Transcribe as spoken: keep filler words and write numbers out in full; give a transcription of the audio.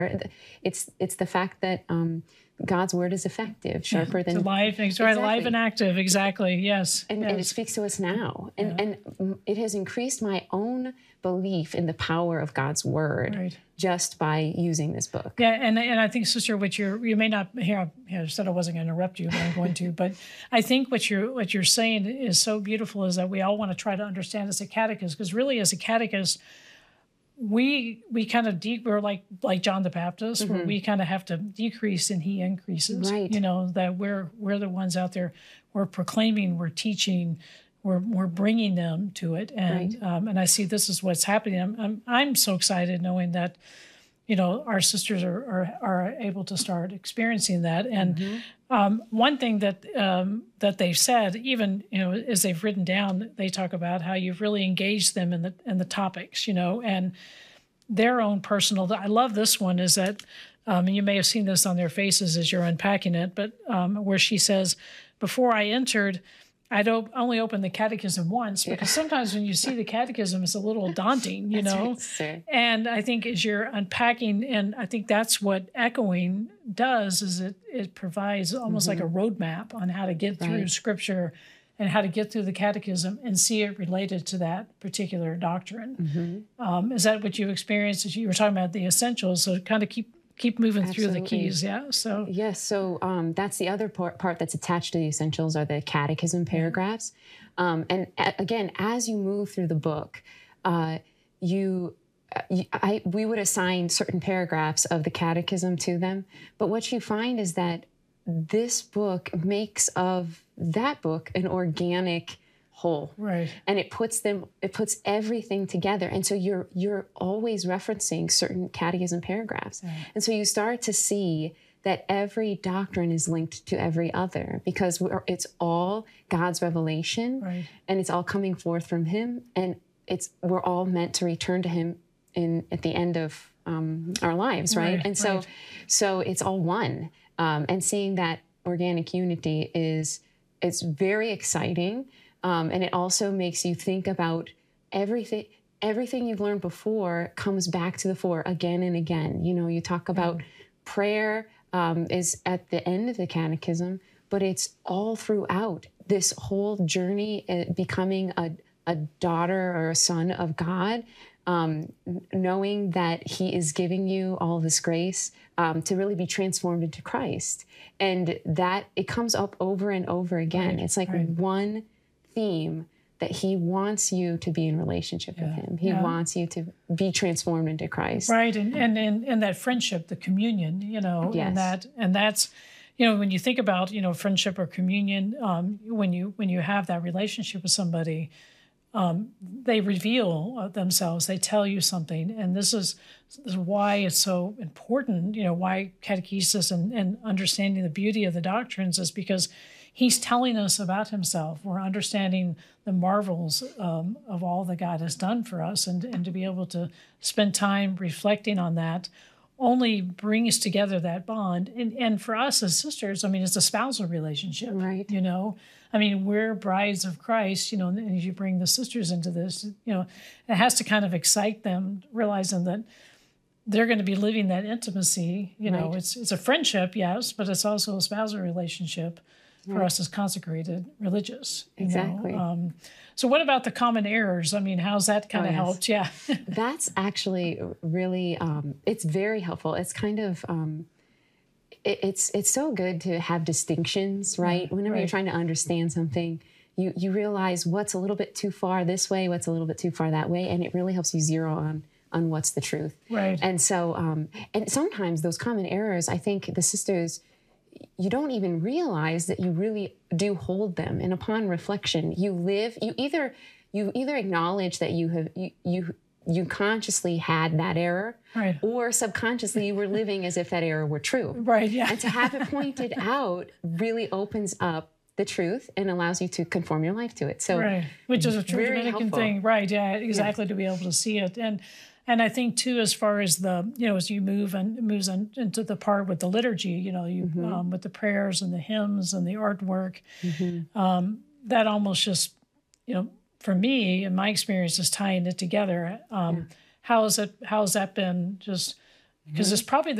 It's it's the fact that um, God's word is effective, sharper yeah, than alive, exactly. Right, alive and active, exactly. Yes, and, yes. and it speaks to us now, and yeah. and it has increased my own belief in the power of God's word right. just by using this book. Yeah, and and I think, Sister, what you're you may not hear. I said I wasn't going to interrupt you, but I'm going to. But I think what you're what you're saying is so beautiful is that we all want to try to understand as a catechist, because really as a catechist, we we kind of de- we're like like John the Baptist, mm-hmm. where we kind of have to decrease and he increases. Right. You know, that we're we're the ones out there, we're proclaiming, we're teaching, we're we're bringing them to it, and right. um, and I see this is what's happening. I'm I'm, I'm so excited knowing that, you know, our sisters are are, are able to start experiencing that. And mm-hmm. um, one thing that um, that they've said, even, you know, as they've written down, they talk about how you've really engaged them in the in the topics, you know, and their own personal. I love this one is that, um, and you may have seen this on their faces as you're unpacking it, but um, where she says, before I entered, I'd op- only opened the catechism once, because yeah. sometimes when you see the catechism, it's a little daunting, you know? Right, and I think as you're unpacking, and I think that's what echoing does, is it, it provides almost mm-hmm. like a roadmap on how to get through right. Scripture and how to get through the catechism and see it related to that particular doctrine. Mm-hmm. Um, is that what you experienced as you were talking about the essentials? So kind of keep keep moving Absolutely. Through the keys, yeah. So yes, so um, that's the other part, part that's attached to the essentials are the catechism paragraphs. Yeah. Um, and a- again, as you move through the book, uh, you, you I we would assign certain paragraphs of the catechism to them. But what you find is that this book makes of that book an organic whole, right? And it puts them, it puts everything together. And so you're you're always referencing certain catechism paragraphs, right. And so you start to see that every doctrine is linked to every other, because we're, it's all God's revelation, right. And it's all coming forth from Him, and it's we're all meant to return to Him in at the end of um, our lives, right? right and so, right. so it's all one. Um, and seeing that organic unity is it's very exciting, um, and it also makes you think about everything. Everything you've learned before comes back to the fore again and again. You know, you talk about mm. prayer um, is at the end of the catechism, but it's all throughout this whole journey, uh, becoming a, a daughter or a son of God. Um, knowing that He is giving you all this grace um, to really be transformed into Christ. And that it comes up over and over again. Right, it's like right. one theme that He wants you to be in relationship yeah, with Him. He yeah. wants you to be transformed into Christ. Right, and and, and, and that friendship, the communion, you know, yes. and that and that's, you know, when you think about, you know, friendship or communion, um, when you when you have that relationship with somebody, Um, they reveal themselves, they tell you something. And this is, this is why it's so important, you know, why catechesis and, and understanding the beauty of the doctrines is because He's telling us about Himself. We're understanding the marvels um, of all that God has done for us. And, and to be able to spend time reflecting on that only brings together that bond. And, and for us as sisters, I mean, it's a spousal relationship, right? You know, I mean, we're brides of Christ, you know, and as you bring the sisters into this, you know, it has to kind of excite them, realizing that they're going to be living that intimacy. You know, right. it's it's a friendship, yes, but it's also a spousal relationship for right. us as consecrated religious. Exactly. You know? um, so what about the common errors? I mean, how's that kind oh, of yes. helped? Yeah. That's actually really, um, it's very helpful. It's kind of... Um, It's it's so good to have distinctions, right? Yeah, Whenever right. you're trying to understand something, you, you realize what's a little bit too far this way, what's a little bit too far that way, and it really helps you zero on on what's the truth. Right. And so, um, and sometimes those common errors, I think the sisters, you don't even realize that you really do hold them. And upon reflection, you live, you either you either acknowledge that you have you you. you consciously had that error, right. or subconsciously you were living as if that error were true. Right, yeah. And to have it pointed out really opens up the truth and allows you to conform your life to it. So, right, which is a true Dominican helpful. thing, right? Yeah, exactly. Yeah. To be able to see it, and and I think too, as far as the you know, as you move and moves on into the part with the liturgy, you know, you mm-hmm. um, with the prayers and the hymns and the artwork, mm-hmm. um, that almost just you know. For me, in my experience, is tying it together. Um, yeah. How has it? How has that been? Just because it's probably the